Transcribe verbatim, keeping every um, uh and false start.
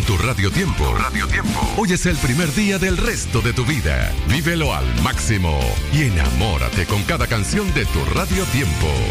tu Radio Tiempo. Radio Tiempo. Hoy es el primer día del resto de tu vida. Vívelo al máximo y enamórate con cada canción de tu Radio Tiempo.